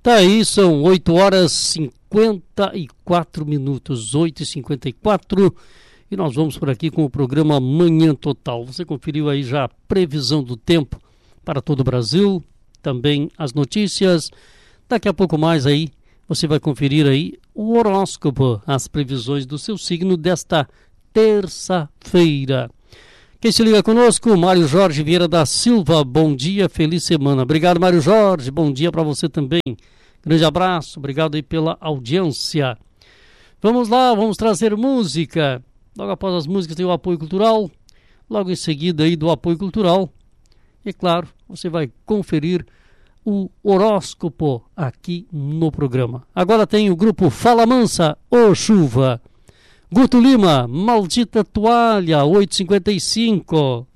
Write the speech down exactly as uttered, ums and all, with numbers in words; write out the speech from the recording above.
Tá aí, são oito horas e cinquenta e quatro minutos, oito e cinquenta e quatro, e nós vamos por aqui com o programa Manhã Total. Você conferiu aí já a previsão do tempo para todo o Brasil, também as notícias. Daqui a pouco mais aí, você vai conferir aí o horóscopo, as previsões do seu signo desta terça-feira. Quem se liga conosco, Mário Jorge Vieira da Silva. Bom dia, feliz semana. Obrigado, Mário Jorge. Bom dia para você também. Grande abraço, obrigado aí pela audiência. Vamos lá, vamos trazer música. Logo após as músicas tem o apoio cultural. Logo em seguida aí do apoio cultural. E claro, você vai conferir o horóscopo aqui no programa. Agora tem o grupo Fala Mansa, ô Chuva. Guto Lima, Maldita Toalha, oito e cinquenta e cinco.